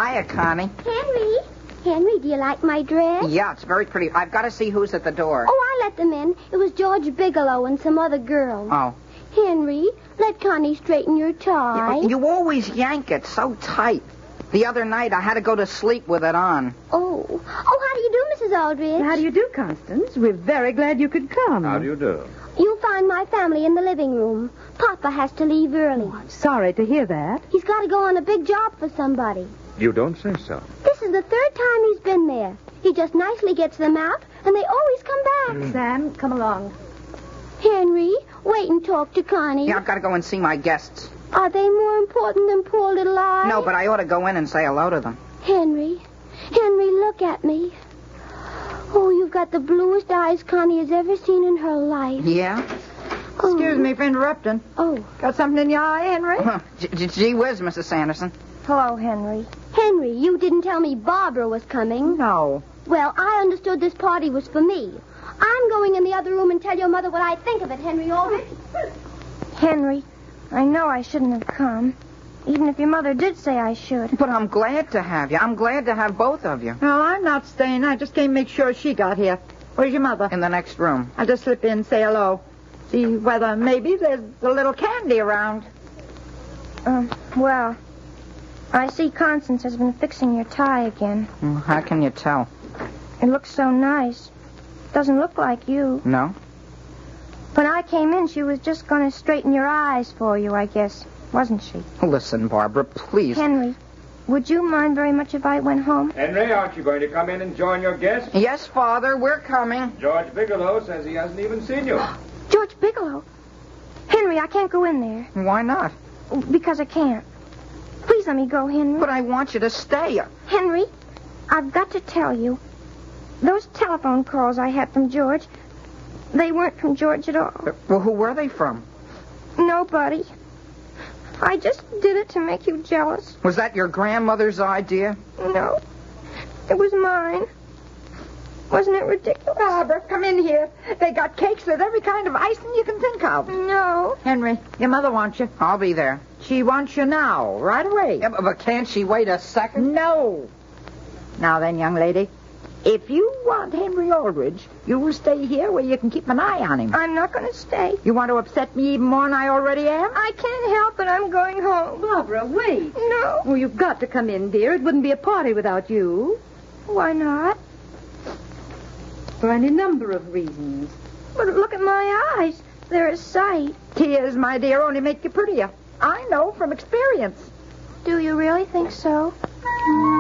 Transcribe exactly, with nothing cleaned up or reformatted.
Hiya, Connie. Henry. Henry, do you like my dress? Yeah, it's very pretty. I've got to see who's at the door. Oh, I let them in. It was George Bigelow and some other girl. Oh. Henry, let Connie straighten your tie. You, you always yank it so tight. The other night, I had to go to sleep with it on. Oh. Oh, how do you do, Missus Aldrich? How do you do, Constance? We're very glad you could come. How do you do? You'll find my family in the living room. Papa has to leave early. Oh, I'm sorry to hear that. He's got to go on a big job for somebody. You don't say so. This is the third time he's been there. He just nicely gets them out, and they always come back. Sam, come along. Henry, wait and talk to Connie. Yeah, I've got to go and see my guests. Are they more important than poor little I? No, but I ought to go in and say hello to them. Henry, Henry, look at me. Oh, you've got the bluest eyes Connie has ever seen in her life. Yeah? Oh. Excuse me for interrupting. Oh. Got something in your eye, Henry? G- g- gee whiz, Missus Sanderson. Hello, Henry. Henry, you didn't tell me Barbara was coming. No. Well, I understood this party was for me. I'm going in the other room and tell your mother what I think of it, Henry Aldrich. Henry, I know I shouldn't have come, even if your mother did say I should. But I'm glad to have you. I'm glad to have both of you. No, I'm not staying. I just came to make sure she got here. Where's your mother? In the next room. I'll just slip in and say hello. See whether maybe there's a little candy around. Um, well, I see Constance has been fixing your tie again. Well, how can you tell? It looks so nice. Doesn't look like you. No? When I came in, she was just going to straighten your eyes for you, I guess. Wasn't she? Listen, Barbara, please. Henry, would you mind very much if I went home? Henry, aren't you going to come in and join your guests? Yes, Father, we're coming. George Bigelow says he hasn't even seen you. George Bigelow. Henry, I can't go in there. Why not? Because I can't. Please let me go, Henry. But I want you to stay. Henry, I've got to tell you. Those telephone calls I had from George, they weren't from George at all. Well, who were they from? Nobody. I just did it to make you jealous. Was that your grandmother's idea? No. It was mine. Wasn't it ridiculous? Barbara, come in here. They got cakes with every kind of icing you can think of. No. Henry, your mother wants you. I'll be there. She wants you now, right away. Yeah, but, but can't she wait a second? No. Now then, young lady, if you want Henry Aldrich, you will stay here where you can keep an eye on him. I'm not going to stay. You want to upset me even more than I already am? I can't help it. I'm going home. Barbara, wait. No. Oh, you've got to come in, dear. It wouldn't be a party without you. Why not? For any number of reasons. But look at my eyes. They're a sight. Tears, my dear, only make you prettier. I know from experience. Do you really think so?